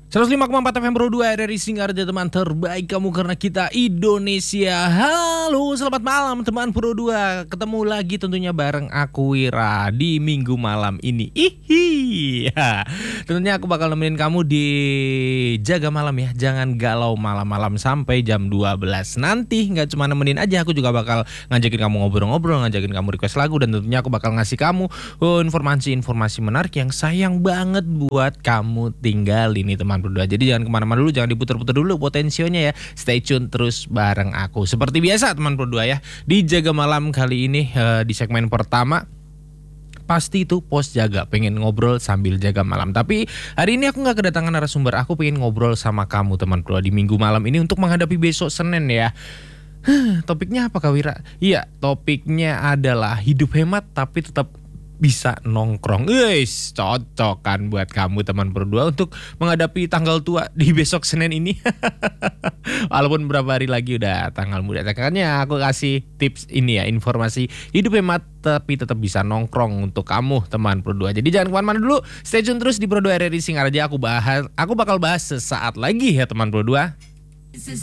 105,4 FM Pro 2 RRI Singarja, teman terbaik kamu karena kita Indonesia. Halo, selamat malam teman Pro 2. Ketemu lagi tentunya bareng aku Wira di minggu malam ini. Tentunya aku bakal nemenin kamu di jaga malam ya. Jangan galau malam-malam sampai jam 12 nanti. Gak cuma nemenin aja, aku juga bakal ngajakin kamu ngobrol-ngobrol, ngajakin kamu request lagu, dan tentunya aku bakal ngasih kamu informasi-informasi menarik yang sayang banget buat kamu tinggalin nih teman berdua. Jadi jangan kemana-mana dulu, jangan diputer-puter dulu potensionya ya. Stay tune terus bareng aku. Seperti biasa teman berdua ya, di Jaga Malam kali ini di segmen pertama pasti itu pos jaga, pengen ngobrol sambil jaga malam. Tapi hari ini aku gak kedatangan narasumber, aku pengen ngobrol sama kamu teman berdua di minggu malam ini untuk menghadapi besok Senin ya. Topiknya apa Kak Wira? Iya, topiknya adalah hidup hemat tapi tetap bisa nongkrong. Guys, cocok kan buat kamu teman berdua untuk menghadapi tanggal tua di besok Senin ini. Walaupun berapa hari lagi udah tanggal muda. Makanya aku kasih tips ini ya, informasi hidup hemat tapi tetap bisa nongkrong untuk kamu teman berdua. Jadi jangan kemana-mana dulu, stay tune terus di Pro 2 RRI Singarja. Aku bakal bahas sesaat lagi ya teman berdua.